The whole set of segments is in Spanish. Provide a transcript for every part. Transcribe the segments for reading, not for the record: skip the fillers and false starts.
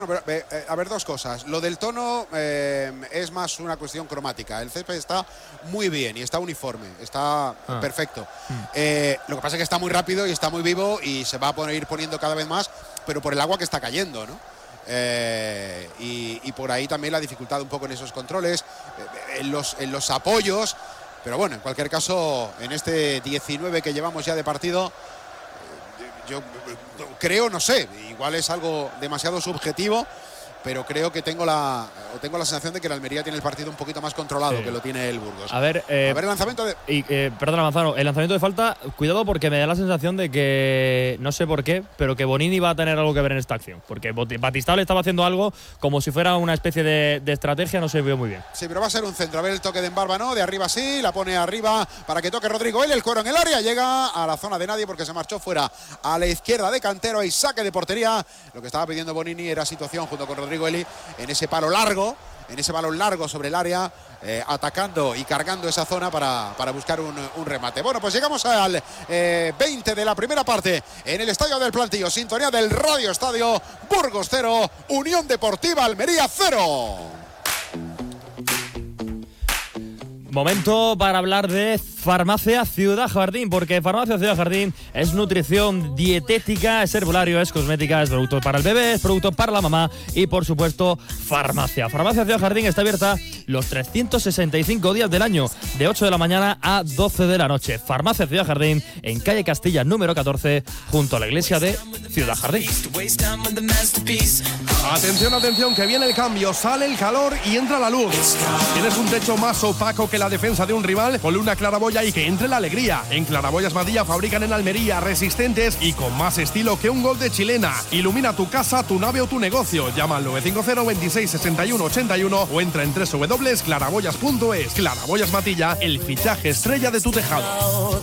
A ver, dos cosas. Lo del tono es más una cuestión cromática. El césped está muy bien y está uniforme, está perfecto. Lo que pasa es que está muy rápido y está muy vivo y se va a ir poniendo cada vez más, pero por el agua que está cayendo, ¿no? Y por ahí también la dificultad un poco en esos controles, en los apoyos. Pero bueno, en cualquier caso, en este 19 que llevamos ya de partido, yo creo, no sé, igual es algo demasiado subjetivo, pero creo que tengo la sensación de que el Almería tiene el partido un poquito más controlado que lo tiene el Burgos. A ver, el lanzamiento de… perdona, Manzano, el lanzamiento de falta, cuidado porque me da la sensación de que, no sé por qué, pero que Bonini va a tener algo que ver en esta acción. Porque Batistao le estaba haciendo algo como si fuera una especie de estrategia, no se vio muy bien. Sí, pero va a ser un centro. A ver el toque de Embarba, ¿no? De arriba sí, la pone arriba para que toque Rodrigo Eli, el cuero en el área, llega a la zona de nadie porque se marchó fuera a la izquierda de Cantero y saque de portería. Lo que estaba pidiendo Bonini era situación junto con Rodrigo Eli en ese palo largo, sobre el área, atacando y cargando esa zona para buscar un remate. Bueno, pues llegamos al 20 de la primera parte en el Estadio del Plantío. Sintonía del Radio Estadio. Burgos 0, Unión Deportiva Almería 0. Momento para hablar de Farmacia Ciudad Jardín, porque Farmacia Ciudad Jardín es nutrición dietética, es herbolario, es cosmética, es producto para el bebé, es producto para la mamá y, por supuesto, farmacia. Farmacia Ciudad Jardín está abierta los 365 días del año, de 8 de la mañana a 12 de la noche. Farmacia Ciudad Jardín, en calle Castilla número 14, junto a la iglesia de Ciudad Jardín. Atención, atención, que viene el cambio, sale el calor y entra la luz. ¿Tienes un techo más opaco que la defensa de un rival? Ponle una claraboya y que entre la alegría. En Claraboyas Madilla fabrican en Almería, resistentes y con más estilo que un gol de chilena. Ilumina tu casa, tu nave o tu negocio. Llama al 950 26 61 81 o entra en www.claraboyas.es. Claraboyas Madilla, el fichaje estrella de tu tejado.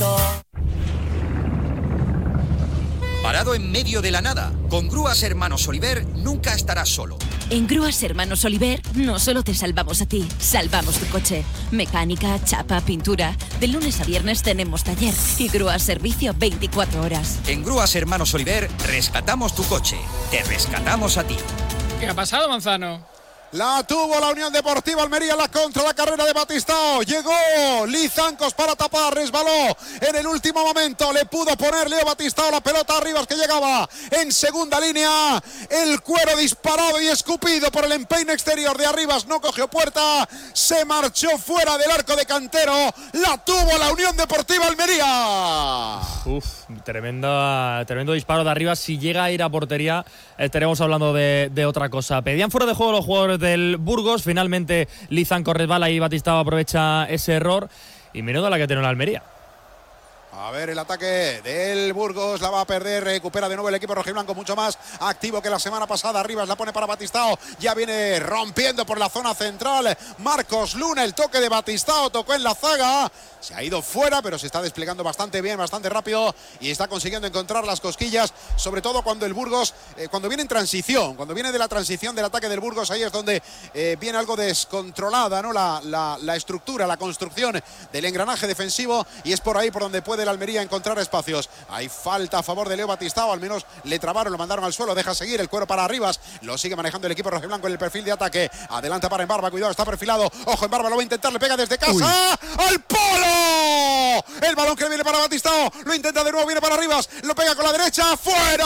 Parado en medio de la nada, con Grúas Hermanos Oliver nunca estarás solo. En Grúas Hermanos Oliver no solo te salvamos a ti, salvamos tu coche. Mecánica, chapa, pintura. De lunes a viernes tenemos taller y Grúas servicio 24 horas. En Grúas Hermanos Oliver rescatamos tu coche, te rescatamos a ti. ¿Qué ha pasado, Manzano? La tuvo la Unión Deportiva Almería, la contra la carrera de Batistao. Llegó Lizancos para tapar, resbaló en el último momento. Le pudo poner Leo Batistao la pelota a Rivas, que llegaba en segunda línea. El cuero disparado y escupido por el empeine exterior de Arribas. No cogió puerta, se marchó fuera del arco de Cantero. La tuvo la Unión Deportiva Almería. Tremendo disparo de Arribas. Si llega a ir a portería, estaremos hablando de otra cosa. Pedían fuera de juego los jugadores del Burgos. Finalmente Lizanco resbala y Batistao aprovecha ese error. Y menudo la que tiene la Almería. A ver el ataque del Burgos, la va a perder, recupera de nuevo el equipo rojiblanco, mucho más activo que la semana pasada. Arribas la pone para Batistao, ya viene rompiendo por la zona central Marcos Luna, el toque de Batistao, tocó en la zaga, se ha ido fuera, pero se está desplegando bastante bien, bastante rápido y está consiguiendo encontrar las cosquillas, sobre todo cuando el Burgos, cuando viene en transición, cuando viene de la transición del ataque del Burgos, ahí es donde viene algo descontrolada, ¿no? La estructura, la construcción del engranaje defensivo, y es por ahí por donde puede la Almería encontrar espacios. Hay falta a favor de Leo Batistao, al menos le trabaron, lo mandaron al suelo, deja seguir el cuero para Arribas, lo sigue manejando el equipo rojiblanco en el perfil de ataque, adelanta para Embarba, cuidado, está perfilado, ojo, Embarba lo va a intentar, le pega desde casa, ¡al palo! El balón que viene para Batistao, lo intenta de nuevo, viene para Arribas, lo pega con la derecha, ¡fuera!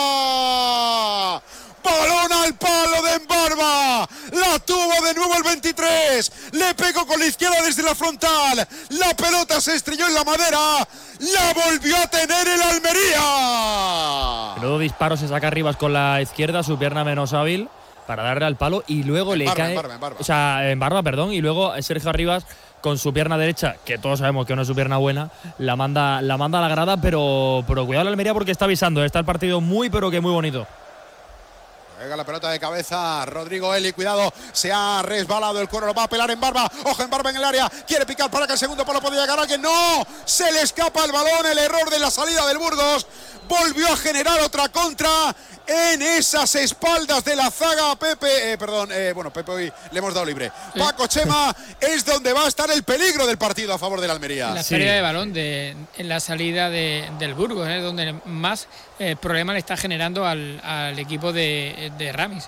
Balón al palo de Embarba, la tuvo de nuevo el 23, le pegó con la izquierda desde la frontal, la pelota se estrelló en la madera, la volvió a tener el Almería. Menudo disparo se saca Arribas con la izquierda, su pierna menos hábil, para darle al palo y luego Embarba, perdón, y luego Sergio Arribas con su pierna derecha, que todos sabemos que no es su pierna buena, la manda a la grada, pero cuidado la Almería porque está avisando, está el partido muy pero que muy bonito. Pega la pelota de cabeza Rodrigo Eli, cuidado, se ha resbalado el cuero, lo va a pelar Embarba, ojo Embarba en el área, quiere picar para que el segundo palo pueda llegar a alguien, no, se le escapa el balón, el error de la salida del Burgos, volvió a generar otra contra en esas espaldas de la zaga. Pepe hoy le hemos dado libre. Sí. Paco Chema es donde va a estar el peligro del partido a favor del Almería. La pérdida de balón en la salida del Burgos, donde más problema le está generando al equipo de de Ramis.